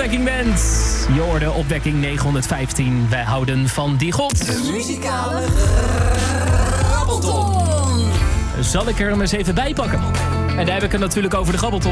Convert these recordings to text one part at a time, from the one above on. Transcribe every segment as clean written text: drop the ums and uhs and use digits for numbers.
Opwekking Band. Je hoorde Opwekking 915. Wij houden van die God. De muzikale grabbelton. Zal ik er hem eens even bij pakken? En daar heb ik het natuurlijk over de grabbelton.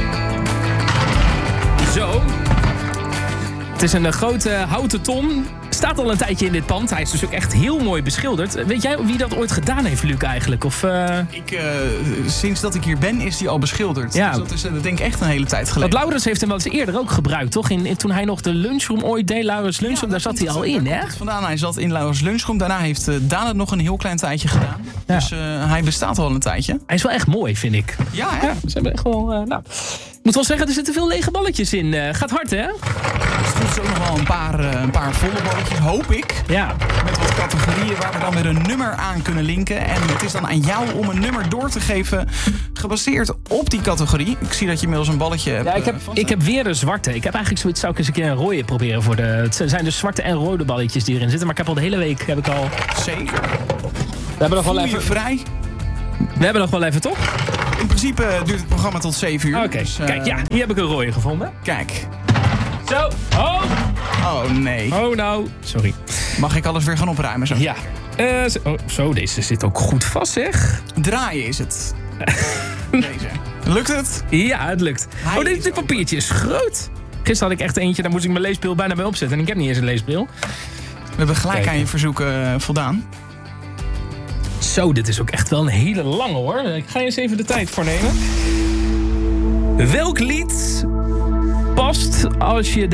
Zo. Het is een grote houten ton. Staat al een tijdje in dit pand. Hij is dus ook echt heel mooi beschilderd. Weet jij wie dat ooit gedaan heeft, Luc, eigenlijk? Of, Sinds dat ik hier ben, is die al beschilderd. Ja. Dus dat is denk ik echt een hele tijd geleden. Want Laurens heeft hem wel eens eerder ook gebruikt, toch? Toen hij nog de lunchroom ooit deed, Laurens Lunchroom, daar zat hij al in, hè? Vandaan, hij zat in Laurens Lunchroom. Daarna heeft Daan het nog een heel klein tijdje gedaan. Ja. Dus hij bestaat al een tijdje. Hij is wel echt mooi, vind ik. Ja, hè? Ja, ze hebben echt wel... nou. Ik moet wel zeggen, er zitten veel lege balletjes in. Gaat hard, hè? Er is ook nog wel een paar volle balletjes, hoop ik. Ja. Met wat categorieën waar we dan weer een nummer aan kunnen linken. En het is dan aan jou om een nummer door te geven gebaseerd op die categorie. Ik zie dat je inmiddels een balletje hebt. Ja, ik heb weer een zwarte. Ik heb eigenlijk zoiets, zou ik eens een keer een rode proberen voor de... Het zijn dus zwarte en rode balletjes die erin zitten. Maar ik heb al de hele week, Zeker. We hebben nog wel Voel je even... vrij? We hebben nog wel even, toch? In principe duurt het programma tot 7 uur. Oké, Dus, kijk, ja, hier heb ik een rode gevonden. Kijk. Zo, oh! Oh, nee. Oh, nou. Sorry. Mag ik alles weer gaan opruimen zo? Ja. Zo, deze zit ook goed vast, zeg. Draaien is het. Deze. Lukt het? Ja, het lukt. Hij is Dit papiertje is groot. Gisteren had ik echt eentje, daar moest ik mijn leesbril bijna bij opzetten. En ik heb niet eens een leesbril. We hebben gelijk Kijk. aan je verzoeken voldaan. Zo, dit is ook echt wel een hele lange, hoor. Ik ga je eens even de tijd voor nemen. Welk lied past als je